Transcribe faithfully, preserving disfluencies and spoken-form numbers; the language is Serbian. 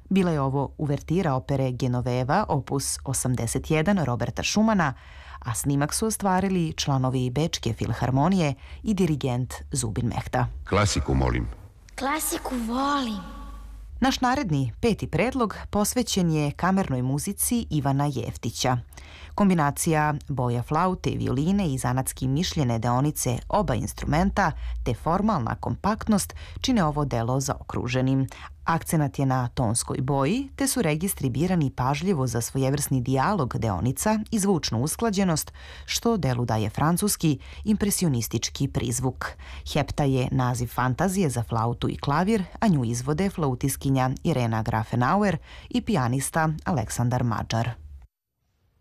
Bila je ovo uvertira opere Genoveva, opus osamdeset jedan Roberta Schumana, a snimak su ostvarili članovi Bečke filharmonije i dirigent Zubin Mehta. Klasiku molim. Klasiku volim. Naš naredni peti predlog posvećen je kamernoj muzici Ivana Jeftića. Kombinacija boja flaute i violine i zanatski mišljene deonice oba instrumenta te formalna kompaktnost čine ovo delo zaokruženim. Akcenat je na tonskoj boji, te su registri birani pažljivo za svojevrsni dijalog deonica i zvučnu usklađenost, što delu daje francuski impresionistički prizvuk. Hepta je naziv fantazije za flautu i klavir, a nju izvode flautiskinja Irena Grafenauer i pijanista Aleksandar Mađar.